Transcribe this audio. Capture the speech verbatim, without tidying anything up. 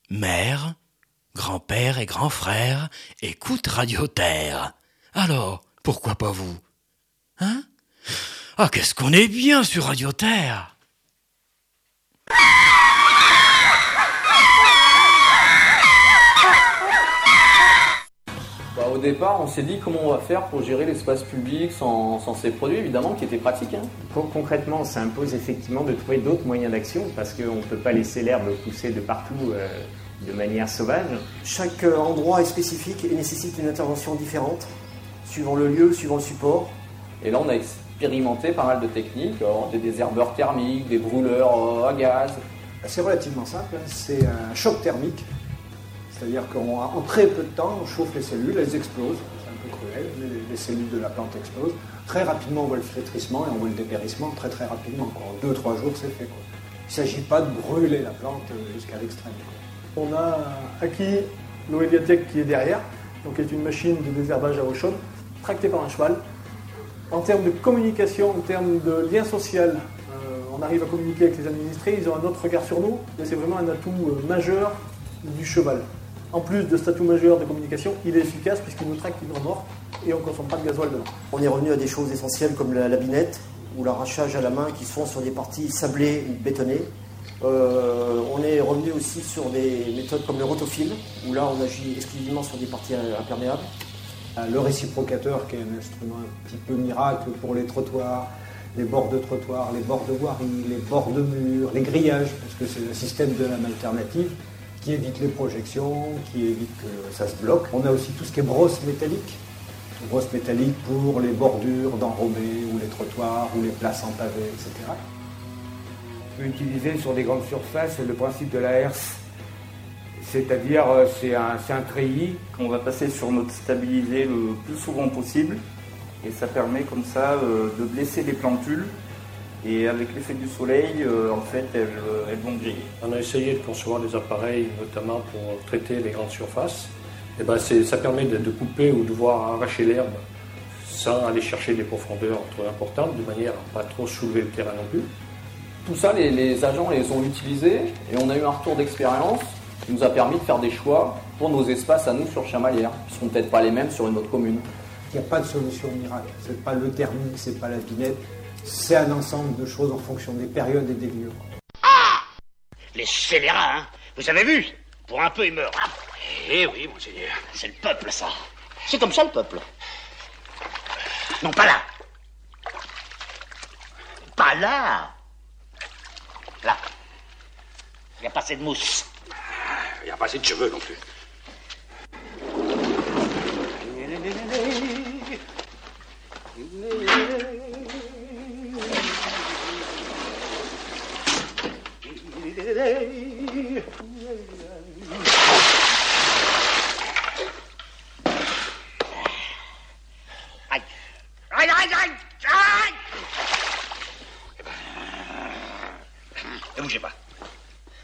Mère, grand-père et grand-frère écoutent Radio Terre. Alors, pourquoi pas vous? Hein? Ah, qu'est-ce qu'on est bien sur Radio Terre! Bah, au départ, on s'est dit comment on va faire pour gérer l'espace public sans, sans ces produits, évidemment, qui étaient pratiques. Hein. Con- concrètement, ça impose effectivement de trouver d'autres moyens d'action parce qu'on ne peut pas laisser l'herbe pousser de partout euh, de manière sauvage. Chaque euh, endroit est spécifique et nécessite une intervention différente, suivant le lieu, suivant le support. Et là, on a expérimenté pas mal de techniques, alors, des désherbeurs thermiques, des brûleurs euh, à gaz. C'est relativement simple, hein. C'est un choc thermique. C'est-à-dire qu'en très peu de temps, on chauffe les cellules, elles explosent. C'est un peu cruel, mais les cellules de la plante explosent. Très rapidement, on voit le flétrissement et on voit le dépérissement très très rapidement. En deux trois jours, c'est fait, quoi. Il ne s'agit pas de brûler la plante jusqu'à l'extrême, quoi. On a acquis l'Oéliatech qui est derrière, donc qui est une machine de désherbage à eau chaude, tractée par un cheval. En termes de communication, en termes de lien social, euh, on arrive à communiquer avec les administrés, ils ont un autre regard sur nous, mais c'est vraiment un atout euh, majeur du cheval. En plus de cet atout majeur de communication, il est efficace puisqu'il nous tracte une mort et on ne consomme pas de gasoil dedans. On est revenu à des choses essentielles comme la, la binette ou l'arrachage à la main qui se font sur des parties sablées ou bétonnées. Euh, on est revenu aussi sur des méthodes comme le rotofil, où là on agit exclusivement sur des parties imperméables. Le réciprocateur, qui est un instrument un petit peu miracle pour les trottoirs, les bords de trottoirs, les bords de voirie, les bords de murs, les grillages, parce que c'est le système de lame alternative qui évite les projections, qui évite que ça se bloque. On a aussi tout ce qui est brosse métallique. Brosse métallique pour les bordures d'enrobés, ou les trottoirs, ou les places en pavé, et cetera. On peut utiliser sur des grandes surfaces le principe de la herse. C'est-à-dire, c'est un, c'est un treillis. On va passer sur notre stabilisé le plus souvent possible. Et ça permet comme ça euh, de blesser les plantules. Et avec l'effet du soleil, euh, en fait, elles, euh, elles vont griller. On a essayé de concevoir des appareils, notamment pour traiter les grandes surfaces. Et ben c'est, ça permet de, de couper ou de voir arracher l'herbe sans aller chercher des profondeurs trop importantes, de manière à ne pas trop soulever le terrain non plus. Tout ça, les, les agents les ont utilisés et on a eu un retour d'expérience qui nous a permis de faire des choix pour nos espaces à nous sur Chamalières, qui ne seront peut-être pas les mêmes sur une autre commune. Il n'y a pas de solution miracle. Ce n'est pas le thermique, ce n'est pas la binette. C'est un ensemble de choses en fonction des périodes et des lieux. Ah! Les scélérats, hein? Vous avez vu? Pour un peu, ils meurent. Eh oui, monseigneur. C'est le peuple, ça. C'est comme ça, le peuple. Non, pas là. Pas là. Là. Il n'y a pas assez de mousse. Il n'y a pas assez de cheveux non plus. Aïe. Aïe, aïe, aïe, aïe. Ne bougez pas.